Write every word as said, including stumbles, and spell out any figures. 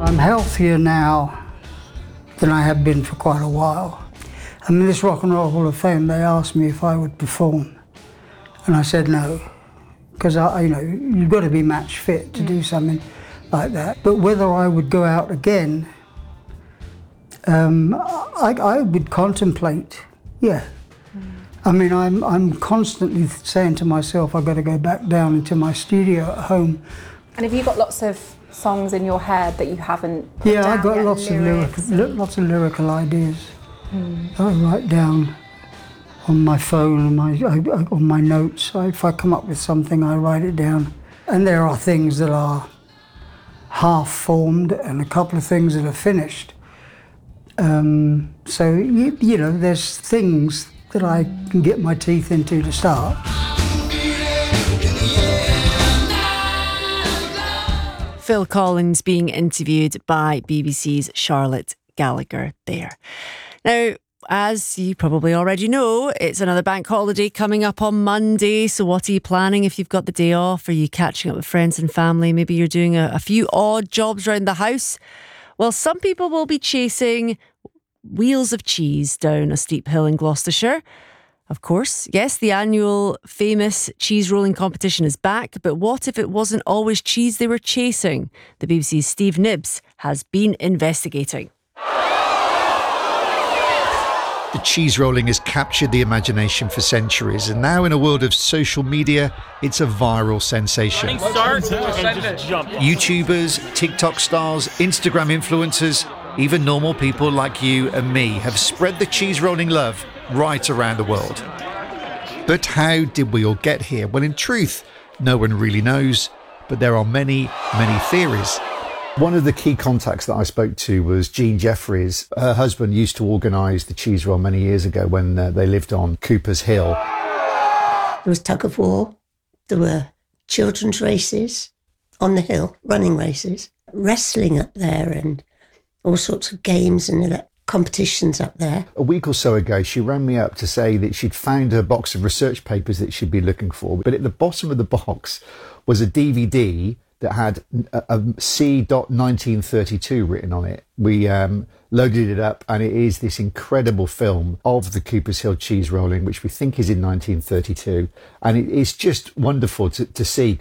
I'm healthier now than I have been for quite a while. I mean, this Rock and Roll Hall of Fame, they asked me if I would perform, and I said no, because I, you know, you've got to be match fit to do something like that. But whether I would go out again, um, I, I would contemplate. Yeah. Mm. I mean, I'm I'm constantly saying to myself, I've got to go back down into my studio at home. And have you got lots of songs in your head that you haven't put Yeah, down I've got yet, lots of lyrics lyrical, and... lots of lyrical ideas. Mm. I write down on my phone, on my on my notes. If I come up with something, I write it down. And there are things that are half formed, and a couple of things that are finished. Um, so you, you know, there's things that I can get my teeth into to start. Phil Collins being interviewed by B B C's Charlotte Gallagher there. Now, as you probably already know, it's another bank holiday coming up on Monday. So what are you planning if you've got the day off? Are you catching up with friends and family? Maybe you're doing a, a few odd jobs around the house. Well, some people will be chasing wheels of cheese down a steep hill in Gloucestershire. Of course, yes, the annual famous cheese rolling competition is back, but what if it wasn't always cheese they were chasing? The B B C's Steve Nibbs has been investigating. The cheese rolling has captured the imagination for centuries, and now in a world of social media, it's a viral sensation. YouTubers, TikTok stars, Instagram influencers, even normal people like you and me have spread the cheese rolling love right around the world. But how did we all get here? Well, in truth, no one really knows, but there are many, many theories. One of the key contacts that I spoke to was Jean Jeffries. Her husband used to organise the cheese roll many years ago when uh, they lived on Cooper's Hill. There was tug of war, there were children's races on the hill, running races, wrestling up there and all sorts of games and competitions up there. A week or so ago, she rang me up to say that she'd found a box of research papers that she'd been looking for, but at the bottom of the box was a D V D that had a, a C nineteen thirty-two written on it. We um, loaded it up, and it is this incredible film of the Cooper's Hill cheese rolling, which we think is in nineteen thirty-two. And it is just wonderful to, to see.